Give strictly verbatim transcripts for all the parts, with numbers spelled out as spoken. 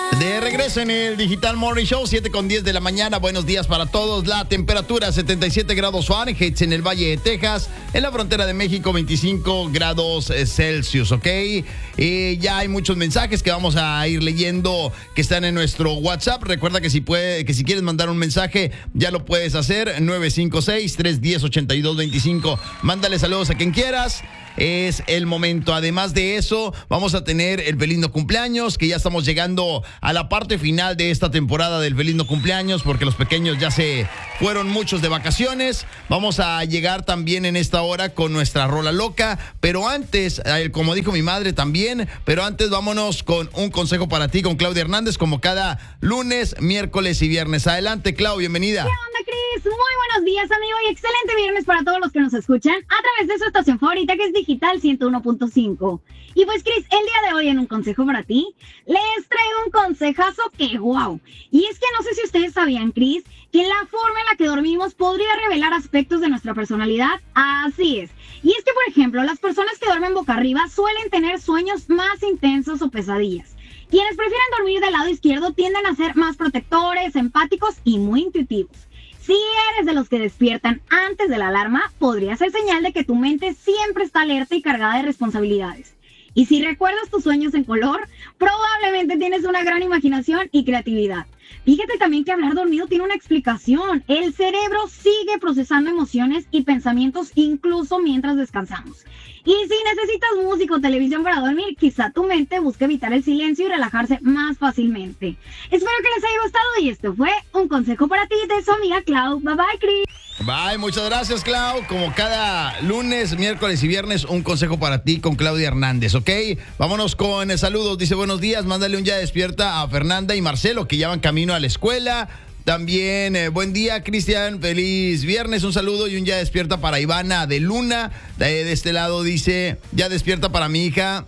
De regreso en el Digital Morning Show, siete con diez de la mañana. Buenos días para todos. La temperatura setenta y siete grados Fahrenheit en el Valle de Texas. En la frontera de México, veinticinco grados Celsius, ¿ok? Eh, ya hay muchos mensajes que vamos a ir leyendo que están en nuestro WhatsApp. Recuerda que si puede, que si quieres mandar un mensaje, ya lo puedes hacer. nueve cinco seis, tres uno cero, ocho dos dos cinco. Mándale saludos a quien quieras. Es el momento. Además de eso, vamos a tener el Feliz No Cumpleaños, que ya estamos llegando a la parte final de esta temporada del Feliz No Cumpleaños, porque los pequeños ya se fueron muchos de vacaciones. Vamos a llegar también en esta hora con nuestra rola loca, pero antes, como dijo mi madre también, pero antes vámonos con un consejo para ti con Claudia Hernández, como cada lunes, miércoles y viernes. Adelante, Clau, bienvenida. ¿Qué onda, Cris? Muy buenos días, amigo, y excelente viernes para todos los que nos escuchan a través de su estación favorita, que es Digital ciento uno punto cinco. Y pues, Cris, el día de hoy en un consejo para ti, les traigo un consejazo que wow. Y es que no sé si ustedes sabían, Cris, que la forma en la que dormimos podría revelar aspectos de nuestra personalidad. Así es. Y es que, por ejemplo, las personas que duermen boca arriba suelen tener sueños más intensos o pesadillas. Quienes prefieren dormir del lado izquierdo tienden a ser más protectores, empáticos y muy intuitivos. Si eres de los que despiertan antes de la alarma, podría ser señal de que tu mente siempre está alerta y cargada de responsabilidades. Y si recuerdas tus sueños en color, probablemente tienes una gran imaginación y creatividad. Fíjate también que hablar dormido tiene una explicación. El cerebro sigue procesando emociones y pensamientos incluso mientras descansamos. Y si necesitas música o televisión para dormir, quizá tu mente busque evitar el silencio y relajarse más fácilmente. Espero que les haya gustado y esto fue un consejo para ti de su amiga Clau. Bye bye, Chris. Bye, muchas gracias, Clau. Como cada lunes, miércoles y viernes, un consejo para ti con Claudia Hernández, ¿ok? Vámonos con saludos. Dice, buenos días, mándale un ya despierta a Fernanda y Marcelo, que ya van camino a la escuela. También, eh, buen día, Cristian, feliz viernes, un saludo y un ya despierta para Ivana de Luna. De, de este lado dice, ya despierta para mi hija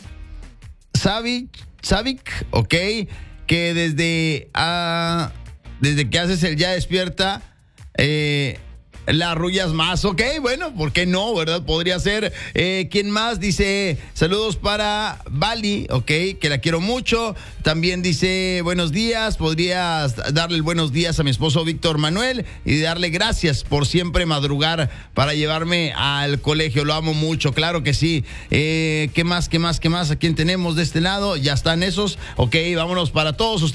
Savic, Savic, ¿ok? Que desde, uh, desde que haces el ya despierta... Eh, la arrullas más, ok, bueno, ¿por qué no, verdad? Podría ser. Eh, ¿Quién más? Dice, saludos para Bali, ok, que la quiero mucho. También dice, buenos días, podrías darle el buenos días a mi esposo Víctor Manuel y darle gracias por siempre madrugar para llevarme al colegio, lo amo mucho, claro que sí. Eh, ¿Qué más, qué más, qué más? ¿A quién tenemos de este lado? Ya están esos, ok, vámonos para todos ustedes.